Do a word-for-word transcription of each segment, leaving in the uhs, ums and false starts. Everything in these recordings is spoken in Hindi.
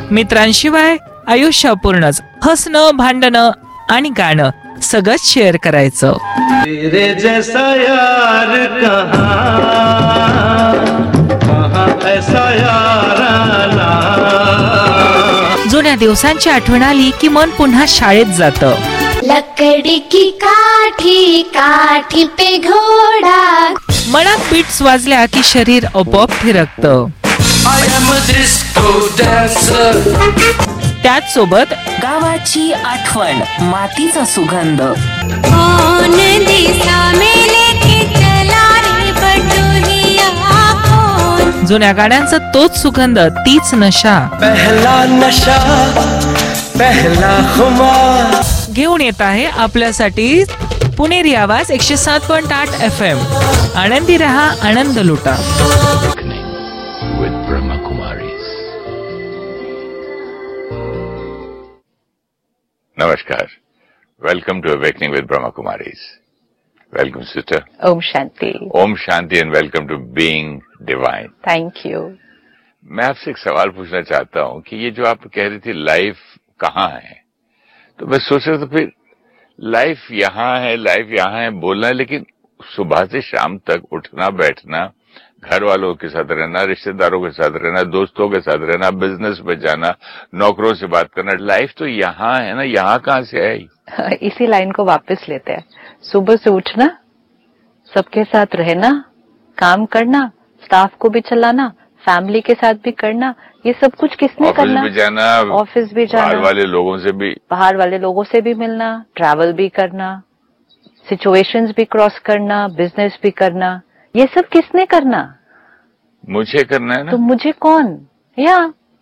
मित्रांशिवाय आयुष्य अपूर्णच. हसणं, भांडणं आणि गाणं सगळंच शेअर करायचं. तेरे जैसा यार कहाँ, कहाँ ऐसा यार आना. जुन्या दिवसांची आठवण आली की मन पुन्हा शाळेत जातं. लकड़ी की काठी, काठी पे घोडा. मनात बीट्स वाजल्या की शरीर आपोआप फिरकतं. त्याच सोबत गावाची आठवण, मातीचा सुगंध. कौन दिशा में लेके चला रे बटुहिया कौन. जुन्या गाण्यांचा तोच सुगंध, तीच नशा. पहला नशा, पहला खुमार. घेऊन येत आहे आपल्यासाठी पुणेरी आवाज एकशे सात पॉइंट आठ एफ एम. आनंदी रहा, आनंद लुटा. Namaskar. Welcome to Awakening with Brahma Kumaris. Welcome, sister. Om Shanti. Om Shanti and welcome to Being Divine. Thank you. मैं आपसे एक सवाल पूछना चाहता हूँ कि ये जो आप कह रही थी लाइफ कहाँ है, तो मैं सोच रहा था फिर लाइफ यहाँ है, लाइफ यहाँ है बोलना है, लेकिन सुबह से शाम तक उठना बैठना, घर वालों के साथ रहना, रिश्तेदारों के साथ रहना, दोस्तों के साथ रहना, बिजनेस में जाना, नौकरों से बात करना, लाइफ तो यहाँ है ना, यहाँ कहाँ से आई? इसी लाइन को वापस लेते हैं. सुबह से उठना, सबके साथ रहना, काम करना, स्टाफ को भी चलाना, फैमिली के साथ भी करना, ये सब कुछ किसने करना? ऑफिस भी जाना, ऑफिस भी जाना, बाहर वाले लोगों से भी बाहर वाले लोगों से भी मिलना, ट्रैवल भी करना, सिचुएशंस भी क्रॉस करना, बिजनेस भी करना, ये सब किसने करना? मुझे करना है ना. तो मुझे कौन? या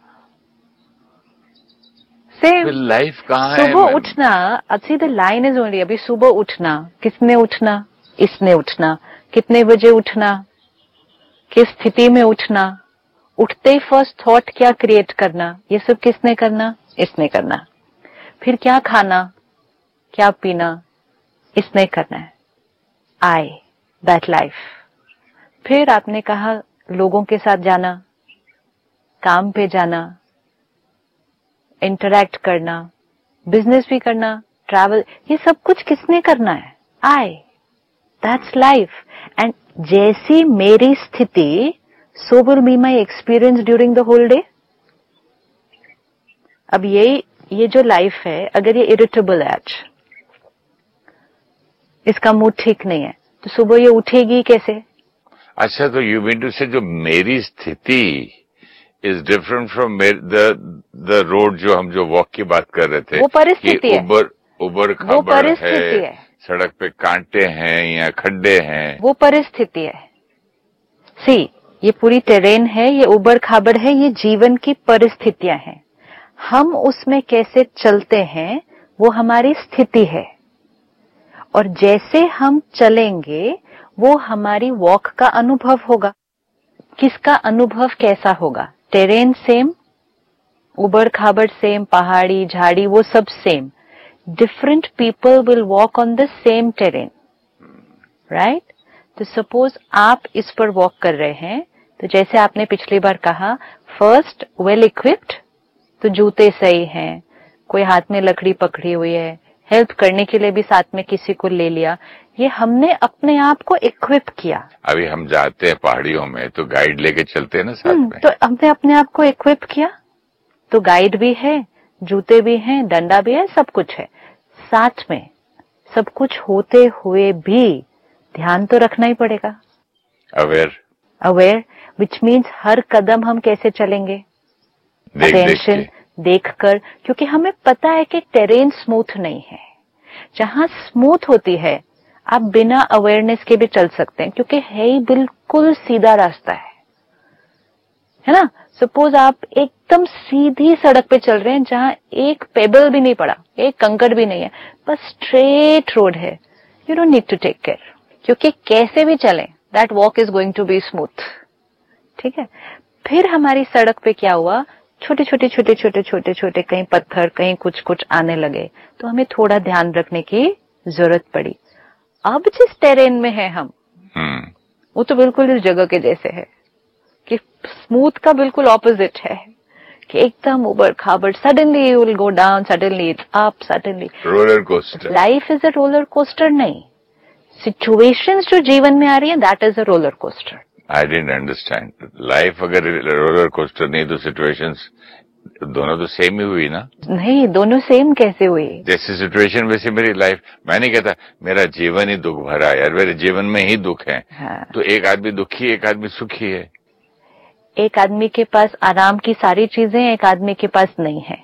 सेम लाइफ कहाँ है? सुबह उठना, अच्छी द लाइन इज ओनली. अभी सुबह उठना, किसने उठना? इसने उठना. कितने बजे उठना? किस स्थिति में उठना? उठते ही फर्स्ट थॉट क्या क्रिएट करना? ये सब किसने करना? इसने करना. फिर क्या खाना, क्या पीना, इसने करना है. आई दैट लाइफ. फिर आपने कहा लोगों के साथ जाना, काम पे जाना, इंटरैक्ट करना, बिजनेस भी करना, ट्रैवल, ये सब कुछ किसने करना है? आई. That's life. एंड जैसी मेरी स्थिति, so will be my experience during the whole day. अब ये ये जो लाइफ है, अगर ये इरिटेबल है आज, इसका मूड ठीक नहीं है, तो सुबह ये उठेगी कैसे? अच्छा, तो यू मीन टू से जो मेरी स्थिति is different from the the road, जो हम जो वॉक की बात कर रहे थे, वो परिस्थिति है. उबर उबर खबर है, है, सड़क पे कांटे हैं या खड्डे हैं, वो परिस्थिति है. सी, ये पूरी टेरेन है, ये उबर खाबर है, ये जीवन की परिस्थितियां हैं. हम उसमें कैसे चलते हैं वो हमारी स्थिति है. और जैसे हम चलेंगे वो हमारी वॉक का अनुभव होगा. किसका अनुभव कैसा होगा? टेरेन सेम, उबड़ खाबड़ सेम, पहाड़ी झाड़ी वो सब same. Different people will walk on the same terrain, right? तो सपोज आप इस पर वॉक कर रहे हैं, तो जैसे आपने पिछली बार कहा, फर्स्ट वेल इक्विप्ड, तो जूते सही हैं, कोई हाथ में लकड़ी पकड़ी हुई है, हेल्प करने के लिए भी साथ में किसी को ले लिया. ये हमने अपने आप को इक्विप किया. अभी हम जाते हैं पहाड़ियों में तो गाइड लेके चलते हैं ना साथ में, तो हमने अपने आप को इक्विप किया. तो गाइड भी है, जूते भी हैं, डंडा भी है, सब कुछ है साथ में. सब कुछ होते हुए भी ध्यान तो रखना ही पड़ेगा. अवेयर अवेयर विच मीन्स हर कदम हम कैसे चलेंगे? अटेंशन देखकर, क्योंकि हमें पता है कि टेरेन स्मूथ नहीं है. जहां स्मूथ होती है आप बिना अवेयरनेस के भी चल सकते हैं, क्योंकि है ही बिल्कुल सीधा रास्ता है, है ना? सपोज आप एकदम सीधी सड़क पे चल रहे हैं जहां एक पेबल भी नहीं पड़ा, एक कंकड़ भी नहीं है, बस स्ट्रेट रोड है. You don't need to take care, क्योंकि कैसे भी चलें that walk is going to be smooth. ठीक है. फिर हमारी सड़क पे क्या हुआ? छोटे छोटे छोटे छोटे छोटे छोटे कहीं पत्थर, कहीं कुछ कुछ आने लगे, तो हमें थोड़ा ध्यान रखने की जरूरत पड़ी. अब जिस टेरेन में है हम, वो तो बिल्कुल इस जगह के जैसे है कि स्मूथ का बिल्कुल ऑपोजिट है, कि एकदम उबड़ खाबड़, suddenly you will go down, suddenly it's up, suddenly roller coaster. Life is a roller coaster नहीं, सिचुएशंस जो जीवन में आ रही है that is a roller coaster. I didn't understand, life अगर रोलर कोस्टर नहीं तो सिचुएशंस दोनों तो सेम ही हुई ना? नहीं, दोनों सेम कैसे हुई? जैसी सिचुएशन वैसे मेरी लाइफ। मैं नहीं कहता मेरा जीवन ही दुख भरा है, यार मेरे जीवन में ही दुख है। हाँ। तो एक आदमी दुखी, एक आदमी सुखी है। एक आदमी के पास आराम की सारी चीजें, एक आदमी के पास नहीं है।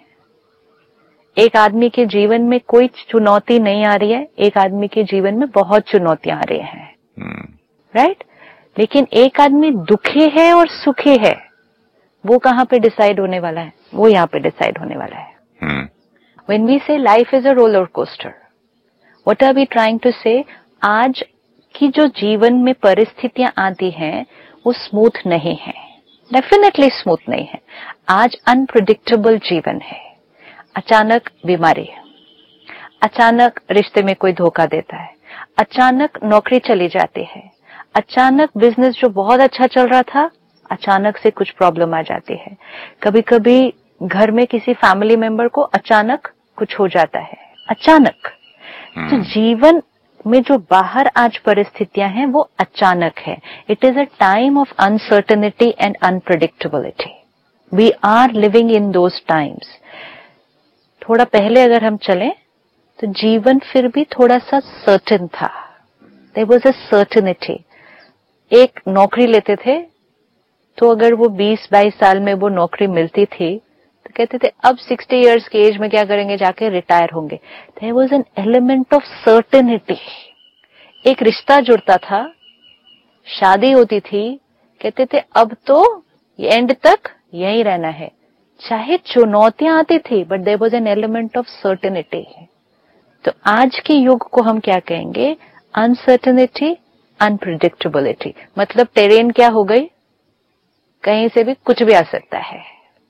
एक आदमी के जीवन में कोई चुनौती नहीं आ रही है, एक आदमी के जीवन में बहुत चुनौतियां आ रही हैं, राइट? लेकिन एक आदमी दुखी है और सुखी है, वो कहाँ पे डिसाइड होने वाला है? वो यहाँ पे डिसाइड होने वाला है। When we say life is a roller coaster, what are we trying to say? आज की जो जीवन में परिस्थितियां आती हैं वो स्मूथ नहीं है, डेफिनेटली स्मूथ नहीं है। आज अनप्रिडिक्टेबल जीवन है। अचानक बीमारी है, अचानक रिश्ते में कोई धोखा देता है, अचानक नौकरी चली जाती है, अचानक बिजनेस जो बहुत अच्छा चल रहा था अचानक से कुछ प्रॉब्लम आ जाती है। कभी कभी घर में किसी फैमिली मेंबर को अचानक कुछ हो जाता है, अचानक। तो जीवन में जो बाहर आज परिस्थितियां हैं वो अचानक है। It is a time of uncertainty and unpredictability. We are living in those times. थोड़ा पहले अगर हम चलें तो जीवन फिर भी थोड़ा सा सर्टेन था, देयर वाज अ सर्टेनिटी। एक नौकरी लेते थे तो अगर वो बीस बाईस साल में वो नौकरी मिलती थी तो कहते थे अब साठ इयर्स की एज में क्या करेंगे, जाके रिटायर होंगे। There was an element of certainty. एक रिश्ता जुड़ता था, शादी होती थी, कहते थे अब तो ये एंड तक यहीं रहना है, चाहे चुनौतियां आती थी but there was an element of certainty. तो आज के युग को हम क्या कहेंगे? Uncertainty, unpredictability. मतलब टेरेन क्या हो गई, कहीं से भी कुछ भी आ सकता है,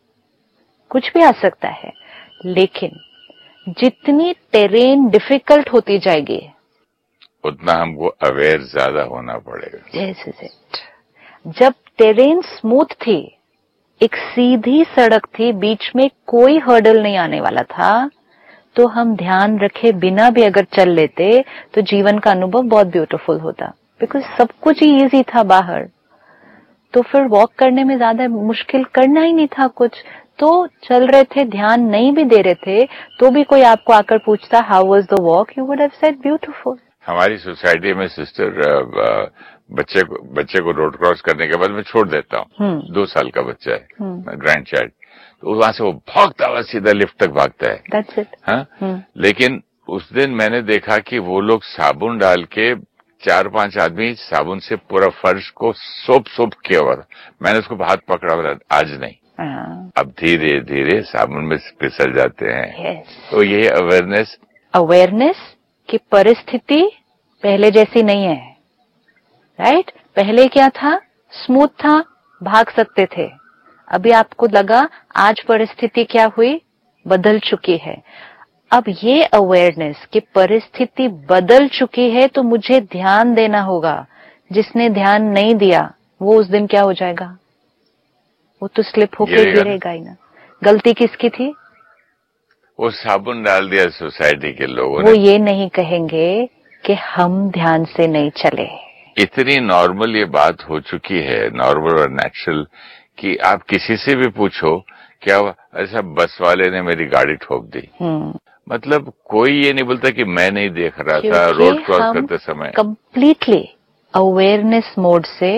कुछ भी आ सकता है। लेकिन जितनी टेरेन डिफिकल्ट होती जाएगी उतना हमको अवेयर ज्यादा होना पड़ेगा। This is it. जब टेरेन स्मूथ थी, एक सीधी सड़क थी, बीच में कोई हर्डल नहीं आने वाला था, तो हम ध्यान रखे बिना भी अगर चल लेते तो जीवन का अनुभव बहुत ब्यूटीफुल होता, बिकॉज सब कुछ ही इजी था बाहर। तो फिर वॉक करने में ज्यादा मुश्किल करना ही नहीं था कुछ, तो चल रहे थे, ध्यान नहीं भी दे रहे थे, तो भी कोई आपको आकर पूछता how was the walk, you would have said beautiful. हमारी सोसाइटी में सिस्टर बच्चे को बच्चे को रोड क्रॉस करने के बाद मैं छोड़ देता हूँ, दो साल का बच्चा है, ग्रैंड चाइल्ड, तो वहां से वो भागता हुआ सीधा लिफ्ट तक भागता है। That's it. हाँ, लेकिन उस दिन मैंने देखा कि वो लोग साबुन डाल के, चार पांच आदमी साबुन से पूरा फर्श को सोप सोप किया हुआ था। मैंने उसको हाथ पकड़ा हुआ, आज नहीं, अब धीरे धीरे साबुन में फिसल जाते हैं। yes. तो ये अवेयरनेस अवेयरनेस की परिस्थिति पहले जैसी नहीं है, राइट? पहले क्या था, स्मूथ था, भाग सकते थे। अभी आपको लगा आज परिस्थिति क्या हुई, बदल चुकी है। अब ये अवेयरनेस कि परिस्थिति बदल चुकी है तो मुझे ध्यान देना होगा। जिसने ध्यान नहीं दिया वो उस दिन क्या हो जाएगा, वो तो स्लिप होके गिरेगा ही ना। गलती किसकी थी? वो साबुन डाल दिया सोसाइटी के लोगों वो ने। ये नहीं कहेंगे कि हम ध्यान से नहीं चले। इतनी नॉर्मल ये बात हो चुकी है, नॉर्मल और नेचुरल, कि आप किसी से भी पूछो क्या ऐसा बस वाले ने मेरी गाड़ी ठोक दी, मतलब कोई ये नहीं बोलता कि मैं नहीं देख रहा था रोड क्रॉस करते समय। कंप्लीटली अवेयरनेस मोड से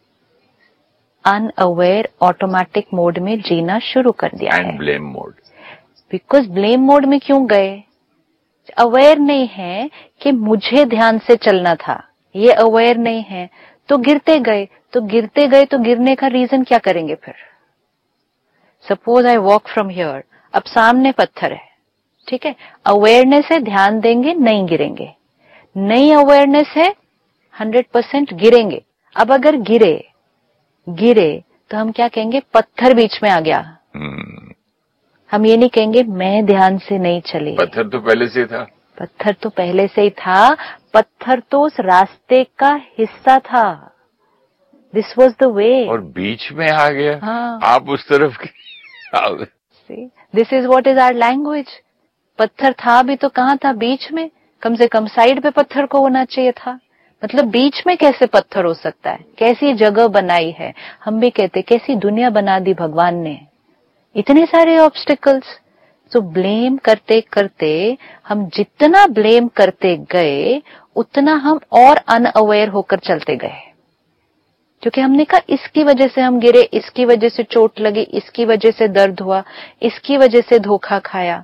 अनअवेयर ऑटोमेटिक मोड में जीना शुरू कर दिया है। And blame mode. Because blame mode में क्यों गए? अवेयर नहीं है कि मुझे ध्यान से चलना था, ये अवेयर नहीं है, तो गिरते गए। तो गिरते गए तो गिरने का रीजन क्या करेंगे फिर? Suppose I walk from here, अब सामने पत्थर है, ठीक है, अवेयरनेस है, ध्यान देंगे, नहीं गिरेंगे। नई अवेयरनेस है, हंड्रेड परसेंट गिरेंगे। अब अगर गिरे गिरे तो हम क्या कहेंगे, पत्थर बीच में आ गया। hmm. हम ये नहीं कहेंगे मैं ध्यान से नहीं चली, पत्थर तो पहले से था, पत्थर तो पहले से ही था, पत्थर तो उस रास्ते का हिस्सा था, दिस वॉज द वे। और बीच में आ गया। हाँ। आप उस तरफ See, this is what is our language. पत्थर था भी तो कहाँ था, बीच में, कम से कम साइड पे पत्थर को होना चाहिए था। मतलब बीच में कैसे पत्थर हो सकता है, कैसी जगह बनाई है। हम भी कहते कैसी दुनिया बना दी भगवान ने, इतने सारे ऑब्स्टिकल्स। तो ब्लेम करते करते हम जितना ब्लेम करते गए उतना हम और अनअवेयर होकर चलते गए, क्योंकि हमने कहा इसकी वजह से हम गिरे, इसकी वजह से चोट लगी, इसकी वजह से दर्द हुआ, इसकी वजह से धोखा खाया।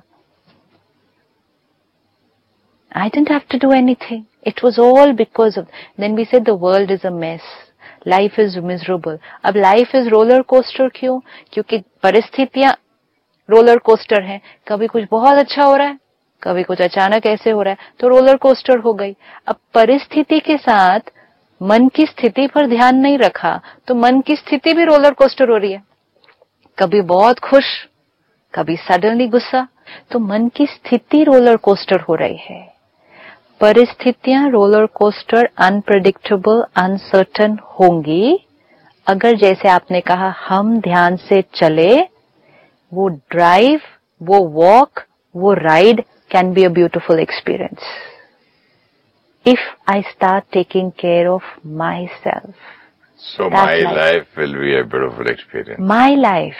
I didn't have to do anything. It was all because of. Then we said the world is a mess. Life is miserable. अब life is roller coaster क्यों? क्योंकि परिस्थितियां रोलर कोस्टर हैं। कभी कुछ बहुत अच्छा हो रहा है, कभी कुछ अचानक ऐसे हो रहा है, तो रोलर कोस्टर हो गई। अब परिस्थिति के साथ मन की स्थिति पर ध्यान नहीं रखा तो मन की स्थिति भी रोलर कोस्टर हो रही है। कभी बहुत खुश, कभी सडनली गुस्सा, तो मन की स्थिति रोलर कोस्टर हो रही है। परिस्थितियां रोलर कोस्टर, अनप्रेडिक्टेबल, अनसर्टन होंगी अगर, जैसे आपने कहा, हम ध्यान से चले। वो ड्राइव, वो वॉक, वो ride can be a beautiful experience if I start taking care of myself. So my life. life will be a beautiful experience. My life.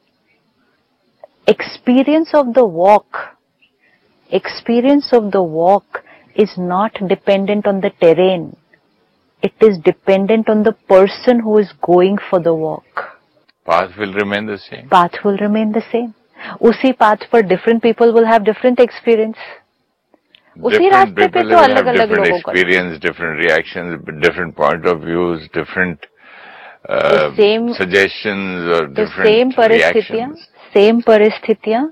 Experience of the walk. Experience of the walk is not dependent on the terrain. It is dependent on the person who is going for the walk. Path will remain the same. Path will remain the same. उसी path पर different people will have different experience. उसी रास्ते पे तो अलग अलग लोगों को experience, different reactions, different point of views, different uh, same suggestions or different same परिस्थितियां, same परिस्थितियां,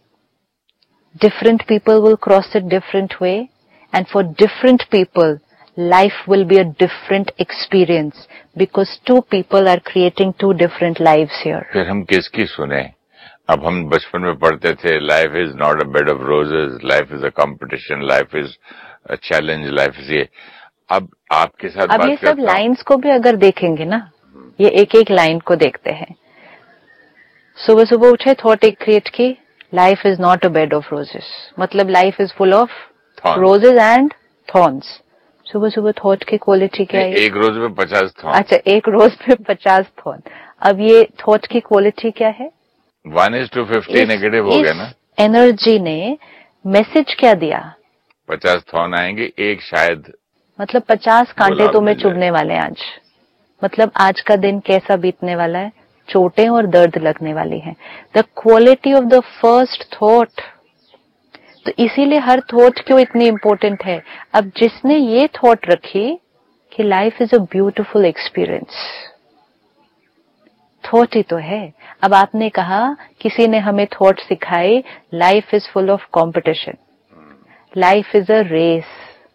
different people will cross it different way, and for different people life will be a different experience because two people are creating two different lives here. फिर हम किसकी सुने? अब हम बचपन में पढ़ते थे, life is not a bed of roses, life is a competition, life is a challenge, life is ये। अब आपके साथ अब ये सब लाइंस को भी अगर देखेंगे ना, ये एक एक लाइन को देखते हैं। सुबह सुबह उठे, थॉट एक क्रिएट की, life is not a bed of roses, मतलब life is full of roses and thorns. सुबह सुबह थॉट की क्वालिटी क्या है? एक रोज में पचास थॉर्न। अच्छा, एक रोज में पचास थॉर्न। अब ये थॉट की क्वालिटी क्या है? One is to fifty negative हो गया ना। एनर्जी ने मैसेज क्या दिया? पचास थॉर्न आएंगे, एक शायद, मतलब पचास कांटे तुम्हें चुभने वाले आज। मतलब आज का दिन कैसा बीतने वाला है? चोटें और दर्द लगने वाली हैं। The quality of the first thought. तो इसीलिए हर थॉट क्यों इतनी इंपॉर्टेंट है? अब जिसने ये थॉट रखी कि life is a beautiful experience, thought ही तो है। अब आपने कहा, किसी ने हमें थॉट सिखाई, life is full of competition, life is a race,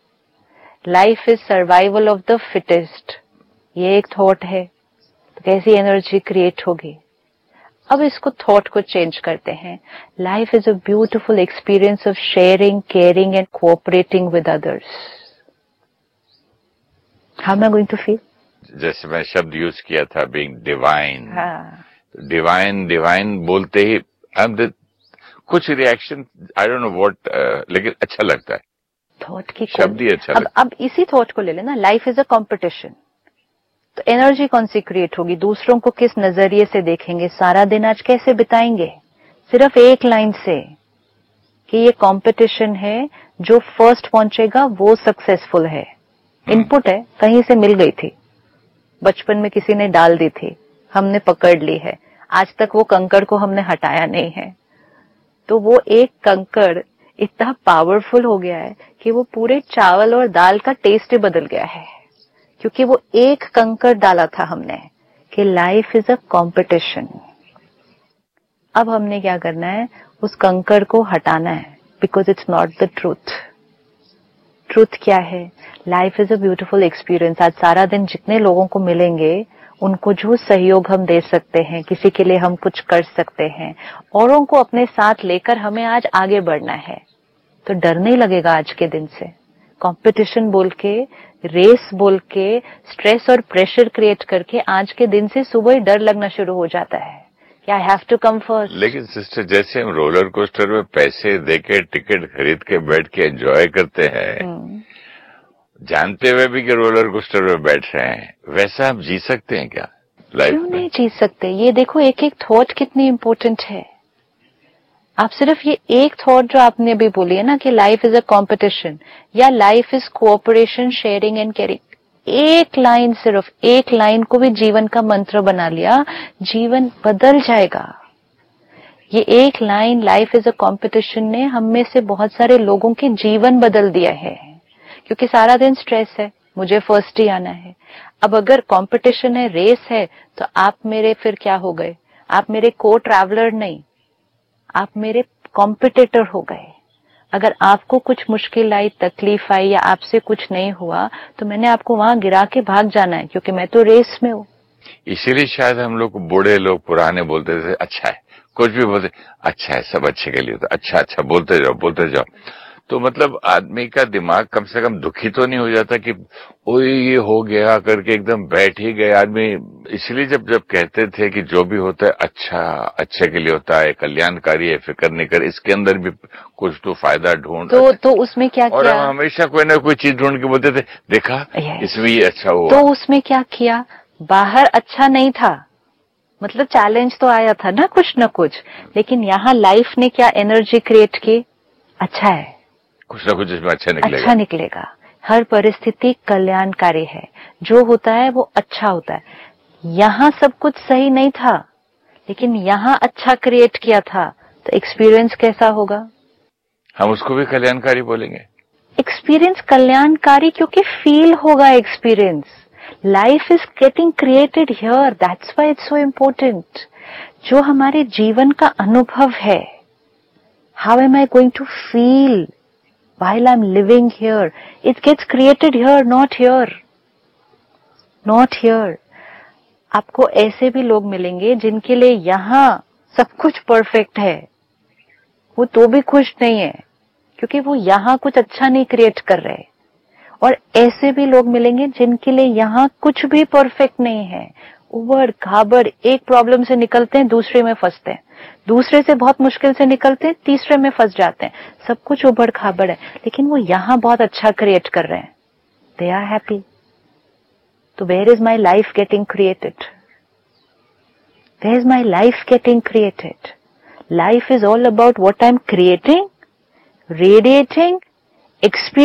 life is survival of the fittest. ये एक थॉट है, तो कैसी एनर्जी क्रिएट होगी? अब इसको थॉट को चेंज करते हैं। Life is a beautiful experience of sharing, caring and cooperating with others. How am I going to feel? जैसे मैं शब्द यूज किया था, बीइंग डिवाइन। हाँ, डिवाइन डिवाइन बोलते ही हम कुछ reaction, I don't know what, लेकिन अच्छा लगता है। थॉट की शब्द ही अच्छा अब, लगता है। अब इसी थॉट को ले लेना, लाइफ इज अ कंपटीशन। तो एनर्जी कौन सी क्रिएट होगी? दूसरों को किस नजरिए से देखेंगे? सारा दिन आज कैसे बिताएंगे? सिर्फ एक लाइन से कि ये कंपटीशन है, जो फर्स्ट पहुंचेगा वो सक्सेसफुल है। इनपुट है, कहीं से मिल गई थी, बचपन में किसी ने डाल दी थी, हमने पकड़ ली है। आज तक वो कंकड़ को हमने हटाया नहीं है। तो वो एक कंकड़ इतना पावरफुल हो गया है कि वो पूरे चावल और दाल का टेस्ट ही बदल गया है, क्योंकि वो एक कंकड़ डाला था हमने कि लाइफ इज अ कंपटीशन। अब हमने क्या करना है? उस कंकड़ को हटाना है, because it's not the truth. Truth क्या है? Life is a beautiful experience. आज सारा दिन जितने लोगों को मिलेंगे, उनको जो सहयोग हम दे सकते हैं, किसी के लिए हम कुछ कर सकते हैं, औरों को अपने साथ लेकर हमें आज आगे बढ़ना है। तो डर नहीं लगेगा आज के दिन से। कंपटीशन बोल के, रेस बोल के, स्ट्रेस और प्रेशर क्रिएट करके आज के दिन से सुबह ही डर लगना शुरू हो जाता है कि I have to come first. लेकिन सिस्टर, जैसे हम रोलर कोस्टर में पैसे देके टिकट खरीद के बैठ के एंजॉय करते हैं, जानते हुए भी कि रोलर कोस्टर में बैठ रहे हैं, वैसा हम जी सकते हैं क्या लाइफ में? क्यों नहीं जी सकते? ये देखो एक एक थॉट कितनी इंपॉर्टेंट है। आप सिर्फ ये एक थॉट जो आपने अभी बोली है ना कि लाइफ इज अ कंपटीशन या life is cooperation, sharing and caring, एक लाइन, सिर्फ एक लाइन को भी जीवन का मंत्र बना लिया, जीवन बदल जाएगा। ये एक line life is a competition ने हम में से बहुत सारे लोगों के जीवन बदल दिया है, क्योंकि सारा दिन स्ट्रेस है, मुझे फर्स्ट ही आना है। अब अगर कंपटीशन है, रेस है, तो आप मेरे फिर क्या हो गए? आप मेरे को ट्रैवलर नहीं, आप मेरे कॉम्पिटिटर हो गए। अगर आपको कुछ मुश्किल आई, तकलीफ आई या आपसे कुछ नहीं हुआ, तो मैंने आपको वहां गिरा के भाग जाना है, क्योंकि मैं तो रेस में हूं। इसीलिए शायद हम लोग बूढ़े लोग पुराने बोलते थे अच्छा है, कुछ भी बोलते अच्छा है, सब अच्छे के लिए, तो अच्छा अच्छा बोलते जाओ बोलते जाओ। तो मतलब आदमी का दिमाग कम से कम दुखी तो नहीं हो जाता कि ओए ये हो गया करके एकदम बैठ ही गए आदमी। इसलिए जब जब कहते थे कि जो भी होता है अच्छा अच्छे के लिए होता है, कल्याणकारी है, फिक्र नहीं कर, इसके अंदर भी कुछ तो फायदा ढूंढ, तो तो उसमें क्या और किया? हम हमेशा कोई ना कोई चीज ढूंढ के बोलते थे देखा इसमें ये अच्छा हुआ। तो उसमें क्या किया? बाहर अच्छा नहीं था, मतलब चैलेंज तो आया था ना कुछ ना कुछ, लेकिन यहाँ लाइफ ने क्या एनर्जी क्रिएट की? अच्छा है, कुछ ना कुछ इसमें अच्छा निकलेगा, अच्छा निकलेगा। हर परिस्थिति कल्याणकारी है, जो होता है वो अच्छा होता है। यहाँ सब कुछ सही नहीं था, लेकिन यहाँ अच्छा क्रिएट किया था, तो एक्सपीरियंस कैसा होगा? हम उसको भी कल्याणकारी बोलेंगे। एक्सपीरियंस कल्याणकारी, क्योंकि फील होगा experience. Life is getting created here, that's why it's so important. जो हमारे जीवन का अनुभव है, how am I going to feel while I'm living here, it gets created here, not here, not here. आपको ऐसे भी लोग मिलेंगे जिनके लिए यहाँ सब कुछ परफेक्ट है, वो तो भी खुश नहीं है, क्योंकि वो यहाँ कुछ अच्छा नहीं क्रिएट कर रहे। और ऐसे भी लोग मिलेंगे जिनके लिए यहाँ कुछ भी परफेक्ट नहीं है, उबड़ खाबड़, एक प्रॉब्लम से निकलते हैं दूसरे में फंसते हैं, दूसरे से बहुत मुश्किल से निकलते हैं तीसरे में फंस जाते हैं, सब कुछ उबड़ खाबड़ है, लेकिन वो यहाँ बहुत अच्छा क्रिएट कर रहे हैं, दे आर हैप्पी। तो where is my life getting created? Where is my life getting created? Life is all about what I am creating, radiating, experience